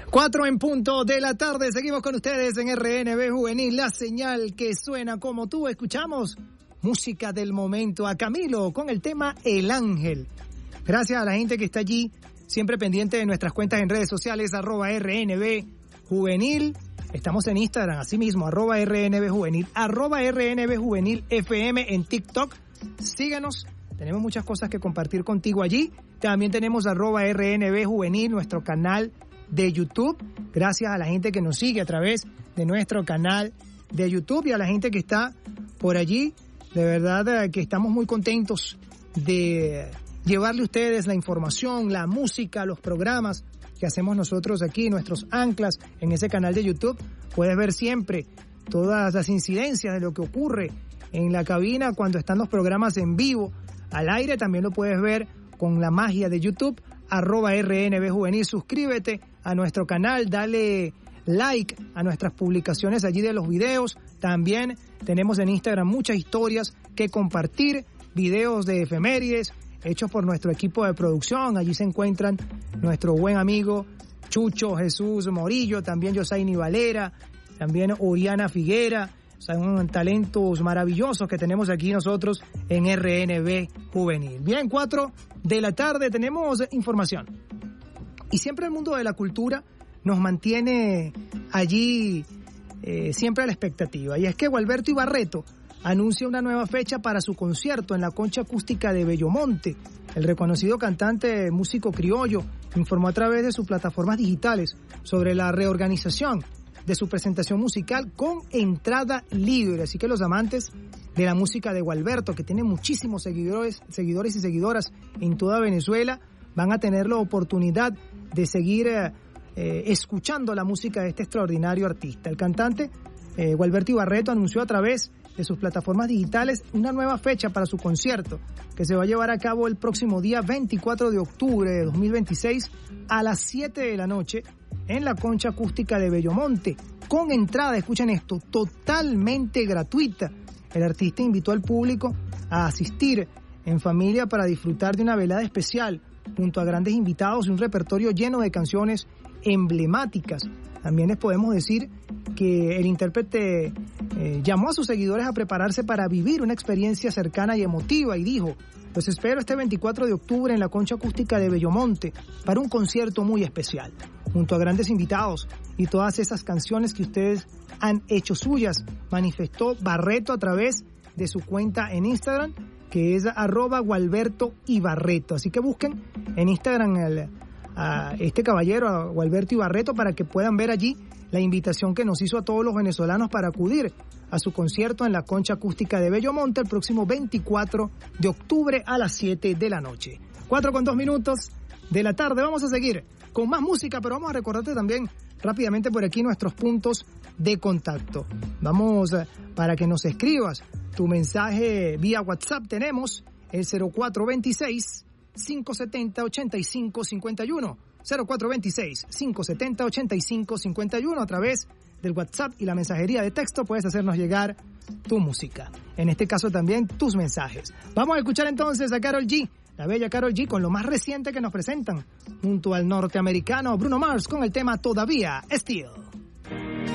4 en punto de la tarde, seguimos con ustedes en RNB Juvenil, la señal que suena como tú. Escuchamos música del momento, a Camilo con el tema El Ángel. Gracias a la gente que está allí, siempre pendiente de nuestras cuentas en redes sociales, @RNB Juvenil. Estamos en Instagram, así mismo, @RNB Juvenil, @RNB Juvenil FM en TikTok. Síguenos, tenemos muchas cosas que compartir contigo allí. También tenemos @RNB Juvenil, nuestro canal de YouTube. Gracias a la gente que nos sigue a través de nuestro canal de YouTube y a la gente que está por allí. De verdad que estamos muy contentos de llevarle a ustedes la información, la música, los programas que hacemos nosotros aquí, nuestros anclas en ese canal de YouTube. Puedes ver siempre todas las incidencias de lo que ocurre en la cabina cuando están los programas en vivo, al aire. También lo puedes ver con la magia de YouTube, @RNB Juvenil. Suscríbete a nuestro canal, dale like a nuestras publicaciones allí de los videos. También tenemos en Instagram muchas historias que compartir, videos de efemérides hechos por nuestro equipo de producción. Allí se encuentran nuestro buen amigo Chucho Jesús Morillo, también Yosaini Valera, también Oriana Figuera. Son talentos maravillosos que tenemos aquí nosotros en RNB Juvenil. Bien, 4 de la tarde tenemos información. Y siempre el mundo de la cultura nos mantiene allí siempre a la expectativa. Y es que Gualberto Ibarreto anuncia una nueva fecha para su concierto en la Concha Acústica de Bellomonte. El reconocido cantante músico criollo informó a través de sus plataformas digitales sobre la reorganización de su presentación musical con entrada libre. Así que los amantes de la música de Gualberto, que tiene muchísimos seguidores y seguidoras en toda Venezuela, van a tener la oportunidad de seguir escuchando la música de este extraordinario artista. El cantante Gualberto Ibarreto anunció a través de sus plataformas digitales una nueva fecha para su concierto, que se va a llevar a cabo el próximo día 24 de octubre de 2026 a las 7 de la noche en la Concha Acústica de Bellomonte, con entrada, escuchen esto, totalmente gratuita. El artista invitó al público a asistir en familia para disfrutar de una velada especial junto a grandes invitados y un repertorio lleno de canciones emblemáticas. También les podemos decir que el intérprete llamó a sus seguidores a prepararse para vivir una experiencia cercana y emotiva y dijo: los espero este 24 de octubre en la Concha Acústica de Bellomonte para un concierto muy especial, junto a grandes invitados y todas esas canciones que ustedes han hecho suyas, manifestó Barreto a través de su cuenta en Instagram, que es @GualbertoIbarreto. Así que busquen en Instagram a este caballero, a Gualberto Ibarreto, para que puedan ver allí la invitación que nos hizo a todos los venezolanos para acudir a su concierto en la Concha Acústica de Bellomonte el próximo 24 de octubre a las 7 de la noche. 4:02 de la tarde. Vamos a seguir con más música, pero vamos a recordarte también rápidamente por aquí nuestros puntos de contacto. Vamos para que nos escribas tu mensaje vía WhatsApp. Tenemos el 0426-570-8551. 0426-570-8551. A través del WhatsApp y la mensajería de texto puedes hacernos llegar tu música. En este caso también tus mensajes. Vamos a escuchar entonces a Karol G, la bella Karol G, con lo más reciente que nos presentan junto al norteamericano Bruno Mars con el tema Todavía Still.